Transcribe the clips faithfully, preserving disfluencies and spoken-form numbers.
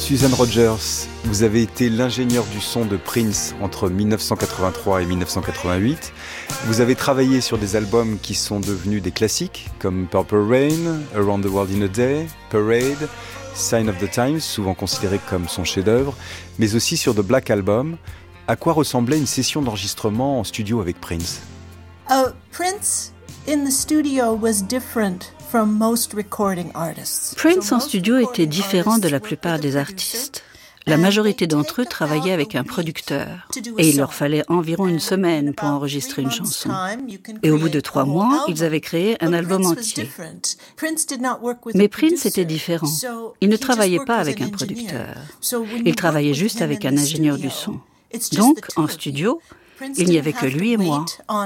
Susan Rogers, vous avez été l'ingénieur du son de Prince entre dix-neuf cent quatre-vingt-trois et dix-neuf cent quatre-vingt-huit. Vous avez travaillé sur des albums qui sont devenus des classiques, comme Purple Rain, Around the World in a Day, Parade, Sign of the Times, souvent considéré comme son chef-d'œuvre, mais aussi sur The Black Album. À quoi ressemblait une session d'enregistrement en studio avec Prince? Uh, Prince in the studio was different from most recording artists. Prince en studio était différent de la plupart des artistes. La majorité d'entre eux travaillaient avec un producteur et il leur fallait environ une semaine pour enregistrer une chanson. Et au bout de trois mois, ils avaient créé un album entier. Mais Prince était différent. Il ne travaillait pas avec un producteur. Il travaillait juste avec un ingénieur du son. Donc, en studio, il n'y avait que lui et moi.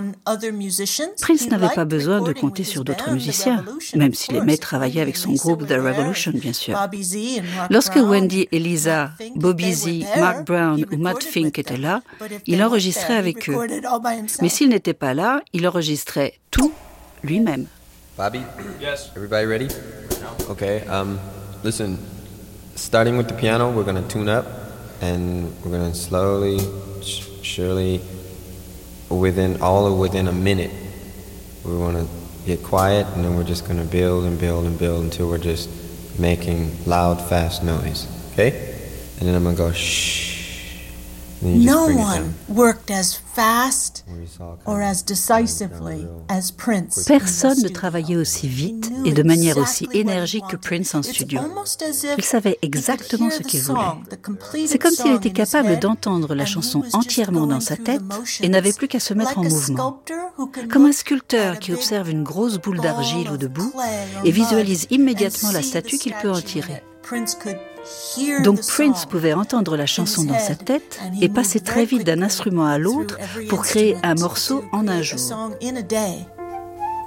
Prince n'avait pas besoin de compter sur d'autres musiciens, même s'il aimait travailler avec son groupe The Revolution, bien sûr. Lorsque Wendy et Lisa, Bobby Z, Mark Brown ou Matt Fink étaient là, il enregistrait avec eux. Mais s'ils n'étaient pas là, il enregistrait tout lui-même. Bobby? Yes. Everybody ready? Okay, um, listen, starting with the piano, we're going to tune up, and we're going to slowly, surely, within all within a minute, we want to get quiet, and then we're just going to build and build and build until we're just making loud, fast noise. Okay? And then I'm going to go shh. No one worked as fast or as decisively as Prince. Personne ne travaillait aussi vite et de manière aussi énergique que Prince en studio. Il savait exactement ce qu'il voulait. C'est comme s'il était capable d'entendre la chanson entièrement dans sa tête et n'avait plus qu'à se mettre en mouvement. Comme un sculpteur qui observe une grosse boule d'argile ou de boue et visualise immédiatement la statue qu'il peut en tirer. Donc Prince pouvait entendre la chanson dans sa tête et passer très vite d'un instrument à l'autre pour créer un morceau en un jour.